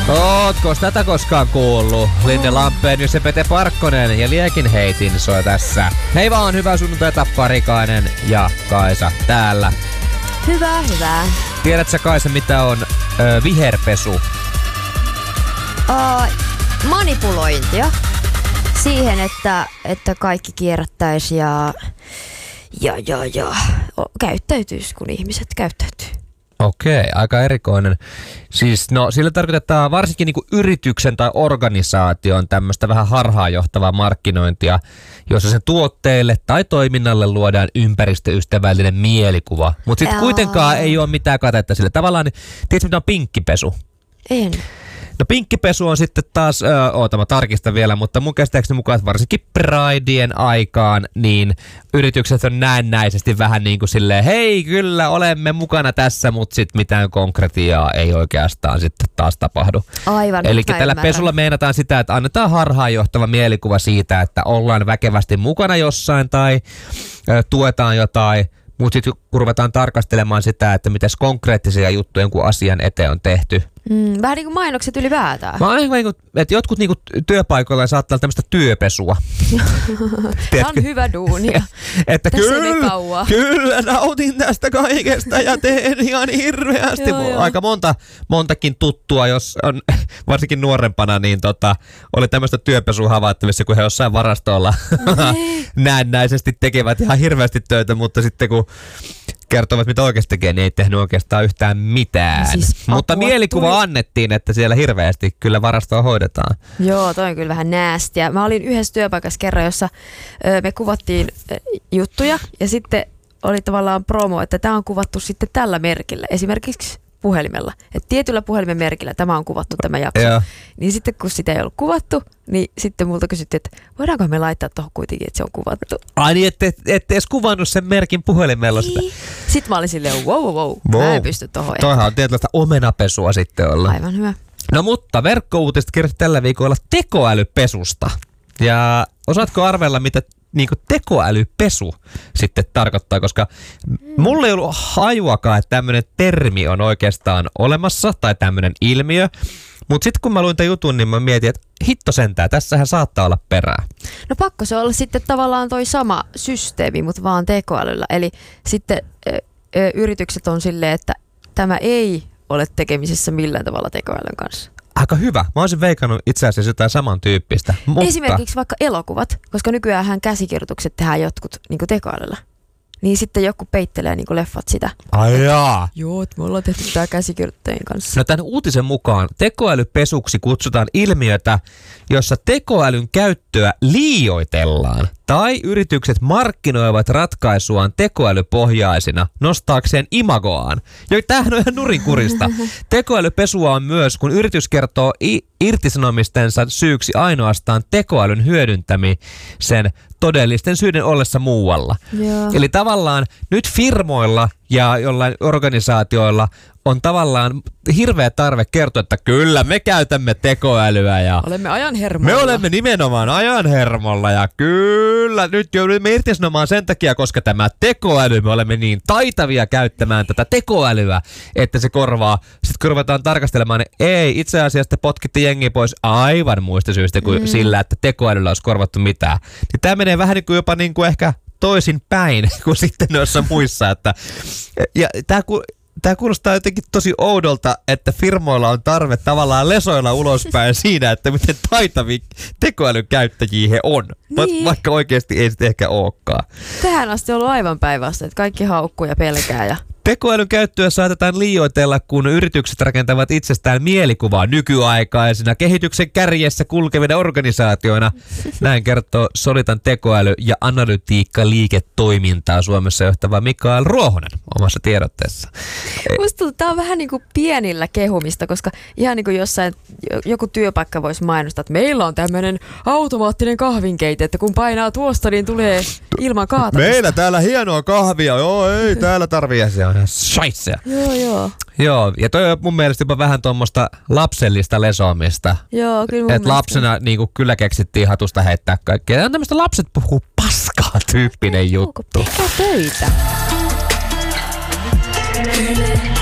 Ootko tätä koskaan kuullut? Linne Lampenius ja Pete Parkkonen ja Liekin heitin soi tässä. Hei vaan, hyvää sunnuntaita, Parikainen ja Kaisa täällä. Hyvää. Tiedätkö, Kaisa, mitä on viherpesu? Manipulointia siihen, että kaikki kierrättäisi ja käyttäytyisi, kun ihmiset käyttäytyy. Okei, aika erikoinen. Siis sillä tarkoitetaan varsinkin niinku yrityksen tai organisaation tämmöistä vähän harhaanjohtavaa markkinointia, jossa sen tuotteille tai toiminnalle luodaan ympäristöystävällinen mielikuva. Mutta sitten kuitenkaan ei ole mitään katetta sille. Tavallaan, tiedätkö mitä on pinkkipesu? En. No pinkkipesu on sitten taas, mä tarkistan vielä, mutta mun käsittääkseni mukaan, että varsinkin Prideen aikaan, niin yritykset on näennäisesti vähän niin kuin silleen, hei kyllä olemme mukana tässä, mutta sitten mitään konkretiaa ei oikeastaan sitten taas tapahdu. Aivan. Eli tällä pesulla meinataan sitä, että annetaan harhaanjohtava mielikuva siitä, että ollaan väkevästi mukana jossain tai tuetaan jotain. Mutta sitten kun ruvetaan tarkastelemaan sitä, että mitäs konkreettisia juttuja jonkun asian eteen on tehty. Vähän niin kuin mainokset ylipäätään. Että jotkut niinku työpaikoilla saattaa olla tämmöistä työpesua. Tämä on hyvä duunia. Että kyllä nautin tästä kaikesta ja teen ihan hirveästi. Aika montakin tuttua, jos on varsinkin nuorempana, niin oli tämmöistä työpesua havaittavissa, kun he jossain varastolla näennäisesti tekevät ihan hirveästi töitä, mutta sitten kun kertovat, mitä oikeasti tekee, niin ei tehnyt oikeastaan yhtään mitään. Siis mutta mielikuva annettiin, että siellä hirveästi kyllä varastoa hoidetaan. Joo, toi on kyllä vähän näästiä. Mä olin yhdessä työpaikassa kerran, jossa me kuvattiin juttuja ja sitten oli tavallaan promo, että tämä on kuvattu sitten tällä merkillä. Esimerkiksi puhelimella. Että tietyllä puhelimen merkillä tämä on kuvattu tämä jakso. Joo. Niin sitten kun sitä ei ollut kuvattu, niin sitten multa kysyttiin, että voidaanko me laittaa tuohon kuitenkin, että se on kuvattu. Ai niin, ette edes kuvannut sen merkin puhelimella sitä. Sitten mä olin silleen, wow. Mä en pysty tohon. Toihan on tietynlaista omenapesua sitten olla. Aivan hyvä. No mutta verkkouutiset kirjoitti tällä viikolla tekoälypesusta. Ja osaatko arvella, mitä niinku tekoälypesu sitten tarkoittaa, koska mulla ei ollut hajuakaan, että tämmöinen termi on oikeastaan olemassa tai tämmöinen ilmiö. Mutta sitten kun mä luin tämän jutun, niin mä mietin, että hitto sentään, tässähän saattaa olla perää. No pakko se olla sitten tavallaan toi sama systeemi, mutta vaan tekoälyllä. Eli sitten yritykset on silleen, että tämä ei ole tekemisissä millään tavalla tekoälyn kanssa. Aika hyvä. Mä olisin veikannut itse asiassa jotain samantyyppistä. Mutta esimerkiksi vaikka elokuvat, koska nykyäänhän käsikirjoitukset tehdään jotkut niin kuin tekoälyllä. Niin sitten joku peittelee niin kuin leffat sitä. Ai jaa. Joo, että me ollaan tehty tää käsikirjoittajien kanssa. No tämän uutisen mukaan tekoälypesuksi kutsutaan ilmiötä, jossa tekoälyn käyttöä liioitellaan tai yritykset markkinoivat ratkaisuaan tekoälypohjaisina nostaakseen imagoaan. Ja tämähän on ihan nurinkurista. Tekoälypesua on myös, kun yritys kertoo irtisanomistensa syyksi ainoastaan tekoälyn hyödyntämisen todellisten syiden ollessa muualla. Joo. Eli tavallaan nyt firmoilla ja jollain organisaatioilla on tavallaan hirveä tarve kertoa, että kyllä me käytämme tekoälyä ja olemme ajanhermolla. Me olemme nimenomaan ajanhermolla ja kyllä nyt joudumme irtisanomaan sen takia, koska tämä tekoäly, me olemme niin taitavia käyttämään tätä tekoälyä, että se korvaa. Sitten kun ruvetaan tarkastelemaan, niin ei, itse asiassa te potkitte jengi pois aivan muista syistä kuin sillä, että tekoälyllä olisi korvattu mitään. Niin tämä menee vähän niin kuin jopa niin kuin ehkä toisin päin kuin sitten noissa muissa. Ja tämä kuulostaa jotenkin tosi oudolta, että firmoilla on tarve tavallaan lesoilla ulospäin siinä, että miten taitavia tekoälyn käyttäjiä he on. Niin. Vaikka oikeasti ei sitten ehkä olekaan. Tähän asti on ollut aivan päinvastoin, että kaikki haukkuu ja pelkää. Ja tekoälyn käyttöä saatetaan liioitella, kun yritykset rakentavat itsestään mielikuvaa nykyaikaisina kehityksen kärjessä kulkevina organisaatioina. Näin kertoo Solitan tekoäly- ja analytiikka-liiketoimintaa Suomessa johtava Mikael Ruohonen omassa tiedotteessa. Musta tuntuu, tämä on vähän niin kuin pienillä kehumista, koska ihan niin kuin jossain joku työpaikka voisi mainostaa, että meillä on tämmöinen automaattinen kahvinkeite, että kun painaa tuosta, niin tulee ilman kaatamista. Meillä täällä hienoa kahvia, joo ei täällä tarvii asiaa. Scheisse. Joo, ja toi on mun mielestä jopa vähän tuommoista lapsellista lesoamista. Joo, kyllä mun mielestä. Lapsena niinku kyllä keksittiin hatusta heittää kaikkea. Ja on tämmöistä lapset puhuu paskaa tyyppinen juttu. Tehkää töitä.